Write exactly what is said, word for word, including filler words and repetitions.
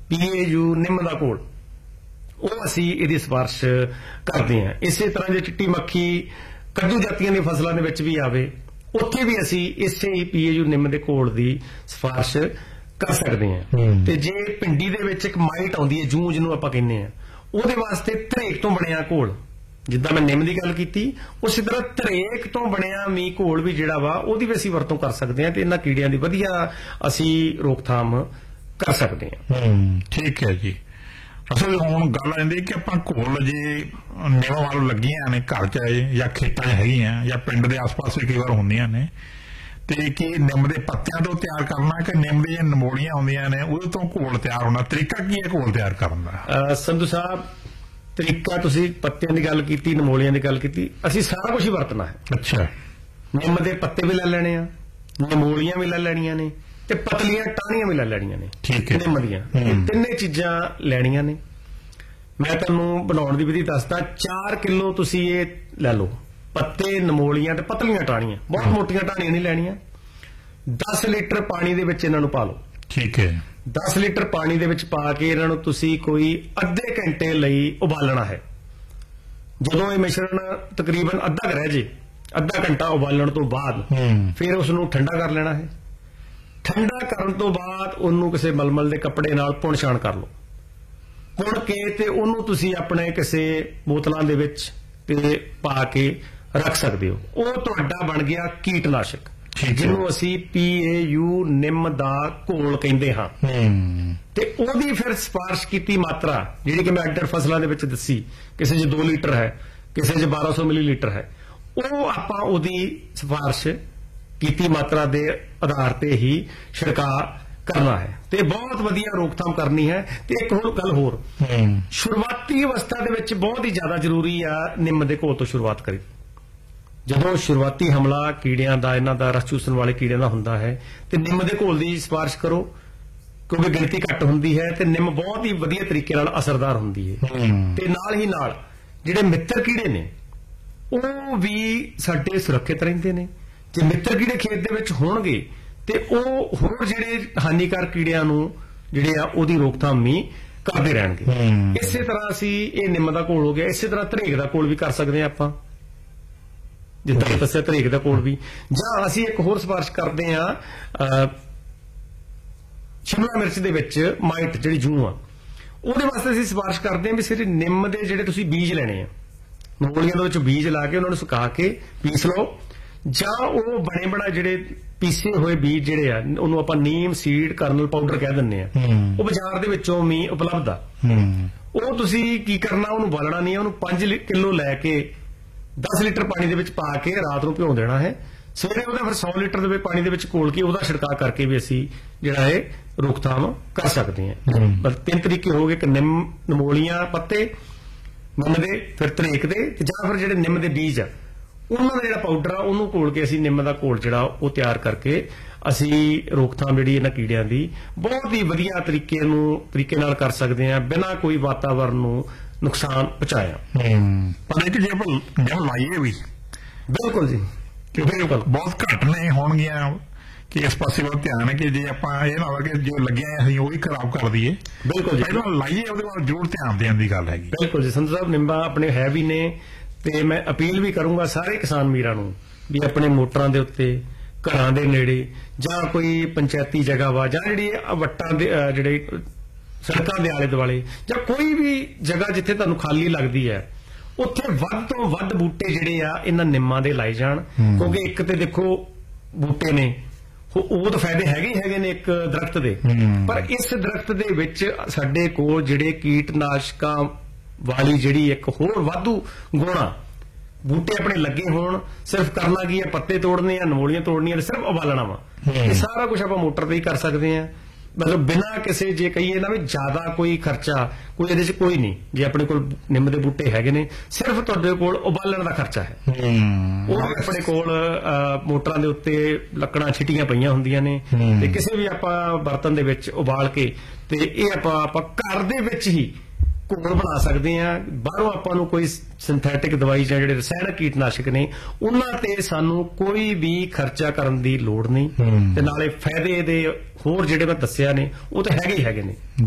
ਪੀ ਏ you ਨਿੰਮ ਦਾ ਘੋਲ, ਉਹ ਅਸੀਂ ਇਹਦੀ ਸਿਫਾਰਿਸ਼ ਕਰਦੇ ਹਾਂ। ਇਸੇ ਤਰ੍ਹਾਂ ਜੇ ਚਿੱਟੀ ਮੱਖੀ ਕੱਦੂ ਜਾਤੀਆਂ ਦੀਆਂ ਫਸਲਾਂ ਦੇ ਵਿੱਚ ਵੀ ਆਵੇ, ਉੱਥੇ ਵੀ ਅਸੀਂ ਇਸੇ ਹੀ ਪੀ ਏ ਯੂ ਨਿੰਮ ਦੇ ਘੋਲ ਦੀ ਸਿਫਾਰਿਸ਼ ਕਰ ਸਕਦੇ ਹਾਂ। ਤੇ ਜੇ ਭਿੰਡੀ ਦੇ ਵਿੱਚ ਇੱਕ ਮਾਈਟ ਆਉਂਦੀ ਹੈ, ਜੂੰ ਜਿਹਨੂੰ ਆਪਾਂ ਕਹਿੰਦੇ ਆ, ਉਹਦੇ ਵਾਸਤੇ ਧਰੇਕ ਤੋਂ ਬਣਿਆ ਘੋਲ, ਜਿੱਦਾਂ ਮੈਂ ਨਿੰਮ ਦੀ ਗੱਲ ਕੀਤੀ, ਉਸੇ ਤਰ੍ਹਾਂ ਧਰੇਕ ਤੋਂ ਬਣਿਆ ਵੀ ਘੋਲ ਵੀ ਜਿਹੜਾ ਵਾ ਉਹਦੀ ਵੀ ਅਸੀਂ ਵਰਤੋਂ ਕਰ ਸਕਦੇ ਹਾਂ ਤੇ ਇਹਨਾਂ ਕੀੜਿਆਂ ਦੀ ਵਧੀਆ ਅਸੀਂ ਰੋਕਥਾਮ ਕਰ ਸਕਦੇ ਹਾਂ। ਠੀਕ ਹੈ ਜੀ। ਅਸਲ ਹੁਣ ਗੱਲ ਆਉਂਦੀ ਕਿ ਆਪਾਂ ਘੋਲ ਜੇ ਨਿੰਮ ਵੱਲ ਲੱਗੀਆਂ ਨੇ ਘਰ ਚ ਜਾਂ ਖੇਤਾਂ 'ਚ ਹੈਗੀਆਂ ਜਾਂ ਪਿੰਡ ਦੇ ਆਸ-ਪਾਸ ਵੀ ਕਈ ਵਾਰ ਹੁੰਦੀਆਂ ਨੇ, ਤੇ ਕੀ ਨਿੰਮ ਦੇ ਪੱਤਿਆਂ ਤੋਂ ਤਿਆਰ ਕਰਨਾ ਕਿ ਨਿੰਮ ਦੀਆਂ ਨਮੋਲੀਆਂ ਆਉਂਦੀਆਂ ਨੇ ਉਹਦੇ ਤੋਂ ਘੋਲ ਤਿਆਰ ਹੋਣਾ? ਤਰੀਕਾ ਕੀ ਹੈ ਘੋਲ ਤਿਆਰ ਕਰਨ ਦਾ? ਸੰਧੂ ਸਾਹਿਬ, ਤਰੀਕਾ ਤੁਸੀਂ ਪੱਤਿਆਂ ਦੀ ਗੱਲ ਕੀਤੀ, ਨਮੋਲੀਆਂ ਦੀ ਗੱਲ ਕੀਤੀ, ਅਸੀਂ ਸਾਰਾ ਕੁਝ ਹੀ ਵਰਤਣਾ ਹੈ। ਅੱਛਾ। ਨਿੰਮ ਦੇ ਪੱਤੇ ਵੀ ਲੈ ਲੈਣੇ ਆ, ਨਮੋਲੀਆਂ ਵੀ ਲੈ ਲੈਣੀਆਂ ਨੇ ਤੇ ਪਤਲੀਆਂ ਟਾਹਣੀਆਂ ਵੀ ਲੈ ਲੈਣੀਆਂ ਨੇ। ਠੀਕ ਹੈ। ਨਿੰਮ ਦੀਆਂ ਇਹ ਤਿੰਨੇ ਚੀਜ਼ਾਂ ਲੈਣੀਆਂ ਨੇ। ਮੈਂ ਤੁਹਾਨੂੰ ਬਣਾਉਣ ਦੀ ਵਿਧੀ ਦੱਸਦਾ। ਚਾਰ ਕਿਲੋ ਤੁਸੀਂ ਇਹ ਲੈ ਲਓ, ਪੱਤੇ, ਨਮੋਲੀਆਂ ਤੇ ਪਤਲੀਆਂ ਟਾਹਣੀਆਂ, ਬਹੁਤ ਮੋਟੀਆਂ ਟਾਹਣੀਆਂ ਨਹੀਂ ਲੈਣੀਆਂ। ਦਸ ਲੀਟਰ ਪਾਣੀ ਦੇ ਵਿੱਚ ਇਹਨਾਂ ਨੂੰ ਪਾ ਲਓ। ਠੀਕ ਹੈ। ਦਸ ਲੀਟਰ ਪਾਣੀ ਦੇ ਵਿੱਚ ਪਾ ਕੇ ਇਹਨਾਂ ਨੂੰ ਤੁਸੀਂ ਕੋਈ ਅੱਧੇ ਘੰਟੇ ਲਈ ਉਬਾਲਣਾ ਹੈ। ਜਦੋਂ ਇਹ ਮਿਸ਼ਰਣ ਤਕਰੀਬਨ ਅੱਧਾ ਰਹਿ ਜੇ, ਅੱਧਾ ਘੰਟਾ ਉਬਾਲਣ ਤੋਂ ਬਾਅਦ ਫਿਰ ਉਸ ਨੂੰ ਠੰਡਾ ਕਰ ਲੈਣਾ ਹੈ। ਠੰਡਾ ਕਰਨ ਤੋਂ ਬਾਅਦ ਉਹਨੂੰ ਕਿਸੇ ਮਲਮਲ ਦੇ ਕੱਪੜੇ ਨਾਲ ਪੁਣ ਛਾਣ ਕਰ ਲਓ। ਪੁਣ ਕੇ ਤੇ ਉਹਨੂੰ ਤੁਸੀਂ ਆਪਣੇ ਕਿਸੇ ਬੋਤਲਾਂ ਦੇ ਵਿੱਚ ਤੇ ਪਾ ਕੇ ਰੱਖ ਸਕਦੇ ਹੋ। ਉਹ ਤੁਹਾਡਾ ਬਣ ਗਿਆ ਕੀਟਨਾਸ਼ਕ, ਜਿਹਨੂੰ ਅਸੀਂ ਪੀ ਏ ਯੂ ਨਿੰਮ ਦਾ ਘੋਲ ਕਹਿੰਦੇ ਹਾਂ। ਤੇ ਉਹਦੀ ਫਿਰ ਸਿਫਾਰਿਸ਼ ਕੀਤੀ ਮਾਤਰਾ ਜਿਹੜੀ ਕਿ ਮੈਂ ਅੱਡਰ ਫਸਲਾਂ ਦੇ ਵਿੱਚ ਦੱਸੀ, ਕਿਸੇ 'ਚ ਦੋ ਲੀਟਰ ਹੈ, ਕਿਸੇ 'ਚ ਬਾਰਾਂ ਸੌ ਮਿਲੀਲੀਟਰ ਹੈ, ਉਹ ਆਪਾਂ ਉਹਦੀ ਸਿਫਾਰਿਸ਼ ਕੀਤੀ ਮਾਤਰਾ ਦੇ ਆਧਾਰ ਤੇ ਹੀ ਛਿੜਕਾਅ ਕਰਨਾ ਹੈ ਤੇ ਬਹੁਤ ਵਧੀਆ ਰੋਕਥਾਮ ਕਰਨੀ ਹੈ। ਤੇ ਇੱਕ ਹੋਰ ਗੱਲ ਹੋਰ, ਸ਼ੁਰੂਆਤੀ ਅਵਸਥਾ ਦੇ ਵਿੱਚ ਬਹੁਤ ਹੀ ਜ਼ਿਆਦਾ ਜ਼ਰੂਰੀ ਆ ਨਿੰਮ ਦੇ ਘੋਲ ਤੋਂ ਸ਼ੁਰੂਆਤ ਕਰੀ। ਜਦੋਂ ਸ਼ੁਰੂਆਤੀ ਹਮਲਾ ਕੀੜਿਆਂ ਦਾ, ਇਹਨਾਂ ਦਾ ਰਸ ਚੂਸਣ ਵਾਲੇ ਕੀੜਿਆਂ ਦਾ ਹੁੰਦਾ ਹੈ ਤੇ ਨਿੰਮ ਦੇ ਘੋਲ ਦੀ ਸਿਫਾਰਿਸ਼ ਕਰੋ, ਕਿਉਂਕਿ ਗਿਣਤੀ ਘੱਟ ਹੁੰਦੀ ਹੈ ਤੇ ਨਿੰਮ ਬਹੁਤ ਹੀ ਵਧੀਆ ਤਰੀਕੇ ਨਾਲ ਅਸਰਦਾਰ ਹੁੰਦੀ ਹੈ। ਤੇ ਨਾਲ ਹੀ ਨਾਲ ਜਿਹੜੇ ਮਿੱਤਰ ਕੀੜੇ ਨੇ ਉਹ ਵੀ ਸਾਡੇ ਸੁਰੱਖਿਅਤ ਰਹਿੰਦੇ ਨੇ। ਜੇ ਮਿੱਤਰ ਕੀੜੇ ਖੇਤ ਦੇ ਵਿੱਚ ਹੋਣਗੇ ਤੇ ਉਹ ਹੋਰ ਜਿਹੜੇ ਹਾਨੀਕਾਰਕ ਕੀੜਿਆਂ ਨੂੰ ਜਿਹੜੇ ਆ ਉਹਦੀ ਰੋਕਥਾਮ ਵੀ ਕਰਦੇ ਰਹਿਣਗੇ। ਇਸੇ ਤਰ੍ਹਾਂ ਅਸੀਂ ਇਹ ਨਿੰਮ ਦਾ ਘੋਲ ਹੋ ਗਿਆ। ਇਸੇ ਤਰ੍ਹਾਂ ਧਰੇਕ ਦਾ ਘੋਲ ਵੀ ਕਰ ਸਕਦੇ ਹਾਂ ਆਪਾਂ, ਜਿੱਦਾਂ ਦੱਸਿਆ ਧਰੇਕ ਦਾ ਘੋਲ ਵੀ। ਜਾਂ ਅਸੀਂ ਇੱਕ ਹੋਰ ਸਿਫਾਰਿਸ਼ ਕਰਦੇ ਹਾਂ, ਸ਼ਿਮਲਾ ਮਿਰਚ ਦੇ ਵਿੱਚ ਮਾਈਟ ਜਿਹੜੀ ਜੂੰ ਆ, ਉਹਦੇ ਵਾਸਤੇ ਅਸੀਂ ਸਿਫਾਰਿਸ਼ ਕਰਦੇ ਹਾਂ ਵੀ ਸਿਰ ਨਿੰਮ ਦੇ ਜਿਹੜੇ ਤੁਸੀਂ ਬੀਜ ਲੈਣੇ ਆ, ਨਮੋਲੀਆਂ ਦੇ ਵਿੱਚ ਬੀਜ ਲਾ ਕੇ ਉਹਨਾਂ ਨੂੰ ਸੁਕਾ ਕੇ ਪੀਸ ਲਓ, ਜਾਂ ਉਹ ਬਣੇ ਬਣਾ ਜਿਹੜੇ ਪੀਸੇ ਹੋਏ ਬੀਜ ਜਿਹੜੇ ਆ ਉਹਨੂੰ ਆਪਾਂ ਨੀਮ ਸੀਡ ਕਰਨਲ ਪਾਊਡਰ ਕਹਿ ਦਿੰਦੇ ਆ, ਉਹ ਬਾਜ਼ਾਰ ਦੇ ਵਿੱਚੋਂ ਵੀ ਉਪਲਬਧ ਆ। ਉਹ ਤੁਸੀਂ ਕੀ ਕਰਨਾ, ਉਹਨੂੰ ਬਾਲਣਾ ਨਹੀਂ, ਉਹਨੂੰ ਪੰਜ ਕਿਲੋ ਲੈ ਕੇ ਦਸ ਲੀਟਰ ਪਾਣੀ ਦੇ ਵਿੱਚ ਪਾ ਕੇ ਰਾਤ ਨੂੰ ਭਿਉਂ ਦੇਣਾ ਹੈ। ਸਵੇਰੇ ਉਹਦਾ ਫਿਰ ਸੌ ਲੀਟਰ ਦੇ ਪਾਣੀ ਦੇ ਵਿੱਚ ਘੋਲ ਕੇ ਉਹਦਾ ਛਿੜਕਾਅ ਕਰਕੇ ਵੀ ਅਸੀਂ ਜਿਹੜਾ ਇਹ ਰੋਕਥਾਮ ਕਰ ਸਕਦੇ ਹਾਂ। ਪਰ ਤਿੰਨ ਤਰੀਕੇ ਹੋ ਗਏ ਕਿ ਨਿੰਮ, ਨਮੋਲੀਆਂ, ਪੱਤੇ ਨਿੰਮ ਦੇ, ਫਿਰ ਧਰੇਕ ਦੇ, ਜਾਂ ਫਿਰ ਜਿਹੜੇ ਨਿੰਮ ਦੇ ਬੀਜ ਆ ਉਹਨਾਂ ਦਾ ਜਿਹੜਾ ਪਾਊਡਰ ਆ ਉਹਨੂੰ ਘੋਲ ਕੇ ਅਸੀਂ ਨਿੰਮ ਦਾ ਘੋਲ ਜਿਹੜਾ ਉਹ ਤਿਆਰ ਕਰਕੇ ਅਸੀਂ ਰੋਕਥਾਮ ਜਿਹੜੀ ਇਹਨਾਂ ਕੀੜਿਆਂ ਦੀ ਬਹੁਤ ਹੀ ਵਧੀਆ ਤਰੀਕੇ ਨੂੰ ਤਰੀਕੇ ਨਾਲ ਕਰ ਸਕਦੇ ਹਾਂ, ਬਿਨਾਂ ਕੋਈ ਵਾਤਾਵਰਨ ਨੂੰ ਨੁਕਸਾਨ ਪਹੁੰਚਾਇਆ। ਪਰ ਇੱਕ ਜੇ ਆਪਾਂ ਨਿੰਮ ਲਾਈਏ ਵੀ, ਬਿਲਕੁਲ ਜੀ, ਕਿਉਂਕਿ ਬਹੁਤ ਘੱਟ ਨੇ ਹੋਣਗੀਆਂ ਕਿ ਇਸ ਪਾਸੇ ਵੱਲ ਧਿਆਨ ਹੈ ਕਿ ਜੇ ਆਪਾਂ ਇਹ ਨਾ ਹੋਵੇ ਕਿ ਜੋ ਲੱਗਿਆ ਅਸੀਂ ਉਹ ਵੀ ਖਰਾਬ ਕਰ ਦਈਏ। ਬਿਲਕੁਲ ਜੀ, ਪਹਿਲਾਂ ਲਾਈਏ ਉਹਦੇ ਬਾਅਦ ਜ਼ਰੂਰ ਧਿਆਨ ਦੇਣ ਦੀ ਗੱਲ ਹੈਗੀ। ਬਿਲਕੁਲ ਜੀ ਸੰਧੂ ਸਾਹਿਬ, ਨਿੰਬਾਂ ਆਪਣੇ ਹੈ ਵੀ ਨੇ ਤੇ ਮੈਂ ਅਪੀਲ ਵੀ ਕਰੂੰਗਾ ਸਾਰੇ ਕਿਸਾਨ ਵੀਰਾਂ ਨੂੰ ਵੀ ਆਪਣੇ ਮੋਟਰਾਂ ਦੇ ਉੱਤੇ, ਘਰਾਂ ਦੇ ਨੇੜੇ ਜਾਂ ਕੋਈ ਪੰਚਾਇਤੀ ਜਗ੍ਹਾ ਵਾ, ਜਾਂ ਜਿਹੜੀ ਵੱਟਾਂ ਦੇ ਜਿਹੜੇ ਸੜਕਾਂ ਦੇ ਆਲੇ ਦੁਆਲੇ, ਜਾਂ ਕੋਈ ਵੀ ਜਗ੍ਹਾ ਜਿੱਥੇ ਤੁਹਾਨੂੰ ਖਾਲੀ ਲੱਗਦੀ ਹੈ, ਉੱਥੇ ਵੱਧ ਤੋਂ ਵੱਧ ਬੂਟੇ ਜਿਹੜੇ ਆ ਇਹਨਾਂ ਨਿੰਮਾਂ ਦੇ ਲਾਏ ਜਾਣ। ਕਿਉਂਕਿ ਇੱਕ ਤੇ ਦੇਖੋ ਬੂਟੇ ਨੇ ਉਹ ਤਾਂ ਫਾਇਦੇ ਹੈਗੇ ਹੀ ਹੈਗੇ ਨੇ ਇੱਕ ਦਰਖਤ ਦੇ, ਪਰ ਇਸ ਦਰਖਤ ਦੇ ਵਿੱਚ ਸਾਡੇ ਕੋਲ ਜਿਹੜੇ ਕੀਟਨਾਸ਼ਕਾਂ ਵਾਲੀ ਜਿਹੜੀ ਇੱਕ ਹੋਰ ਵਾਧੂ ਗੁਣਾ, ਬੂਟੇ ਆਪਣੇ ਲੱਗੇ ਹੋਣ, ਸਿਰਫ ਕਰਨਾ ਕੀ ਹੈ, ਪੱਤੇ ਤੋੜਨੇ ਆ, ਨਮੋਲੀਆਂ ਤੋੜਨੀਆਂ, ਸਿਰਫ ਉਬਾਲਣਾ ਵਾ। ਇਹ ਸਾਰਾ ਕੁਝ ਆਪਾਂ ਮੋਟਰ ਤੇ ਹੀ ਕਰ ਸਕਦੇ ਹਾਂ, ਮਤਲਬ ਬਿਨਾਂ ਕਿਸੇ ਜੇ ਕਹੀਏ ਨਾ ਵੀ ਜ਼ਿਆਦਾ ਕੋਈ ਖਰਚਾ ਕੋਈ ਇਹਦੇ 'ਚ ਕੋਈ ਨਹੀਂ। ਜੇ ਆਪਣੇ ਕੋਲ ਨਿੰਮ ਦੇ ਬੂਟੇ ਹੈਗੇ ਨੇ, ਸਿਰਫ ਤੁਹਾਡੇ ਕੋਲ ਉਬਾਲਣ ਦਾ ਖਰਚਾ ਹੈ। ਉਹ ਆਪਣੇ ਕੋਲ ਮੋਟਰਾਂ ਦੇ ਉੱਤੇ ਲੱਕੜਾਂ ਛਿੱਟੀਆਂ ਪਈਆਂ ਹੁੰਦੀਆਂ ਨੇ ਤੇ ਕਿਸੇ ਵੀ ਆਪਾਂ ਬਰਤਨ ਦੇ ਵਿੱਚ ਉਬਾਲ ਕੇ ਤੇ ਇਹ ਆਪਾਂ ਆਪਾਂ ਘਰ ਦੇ ਵਿੱਚ ਹੀ ਘੋਲ ਬਣਾ ਸਕਦੇ ਹਾਂ। ਬਾਹਰੋਂ ਆਪਾਂ ਨੂੰ ਕੋਈ ਸਿੰਥੈਟਿਕ ਦਵਾਈ ਜਾਂ ਜਿਹੜੇ ਰਸਾਇਣਕ ਕੀਟਨਾਸ਼ਕ ਨੇ ਉਹਨਾਂ ਤੇ ਸਾਨੂੰ ਕੋਈ ਵੀ ਖਰਚਾ ਕਰਨ ਦੀ ਲੋੜ ਨਹੀਂ ਤੇ ਨਾਲੇ ਫਾਇਦੇ ਦੇ ਹੋਰ ਜਿਹੜੇ ਮੈਂ ਦੱਸਿਆ ਨੇ ਉਹ ਤਾਂ ਹੈਗੇ ਹੀ ਹੈਗੇ ਨੇ।